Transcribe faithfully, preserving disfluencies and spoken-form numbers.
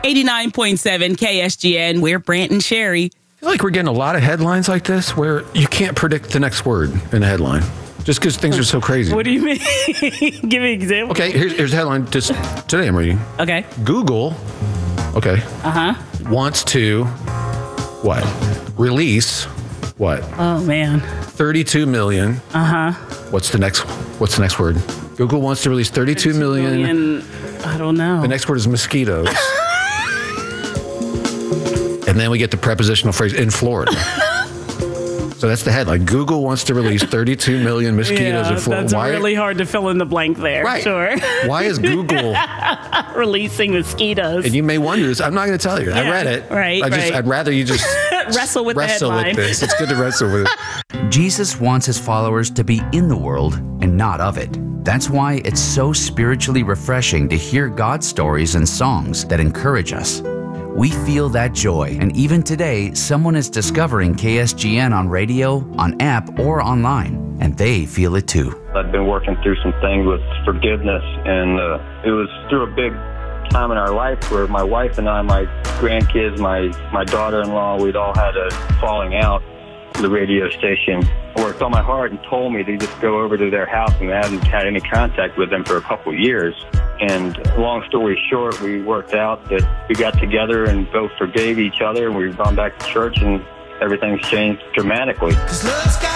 eighty-nine point seven K S G N. We're Brant and Sherry. I feel like we're getting a lot of headlines like this where you can't predict the next word in a headline just because things are so crazy. What do you mean? Give me an example. Okay, here's, here's the headline just today I'm reading. Okay. Google, okay, Uh-huh. wants to, what? Release, what? Oh, man. thirty-two million. Uh-huh. What's the next, what's the next word? Google wants to release thirty-two million. million. I don't know. The next word is mosquitoes. And then we get the prepositional phrase in Florida. So that's the headline. Google wants to release thirty-two million mosquitoes yeah, in Florida. That's Why? really hard to fill in the blank there. Right. Sure. Why is Google releasing mosquitoes? And you may wonder this. I'm not going to tell you. I Yeah, read it. right, I just. right. I'd rather you just wrestle with wrestle the headline. with this. It's good to wrestle with it. Jesus wants his followers to be in the world and not of it. That's why it's so spiritually refreshing to hear God's stories and songs that encourage us. We feel that joy, and even today, someone is discovering K S G N on radio, on app, or online, and they feel it too. I've been working through some things with forgiveness, and uh, it was through a big time in our life where my wife and I, my grandkids, my, my daughter-in-law, we'd all had a falling out. The radio station worked on my heart and told me to just go over to their house, and I hadn't had any contact with them for a couple of years. And long story short, we worked out that we got together and both forgave each other, and we've gone back to church, and everything's changed dramatically.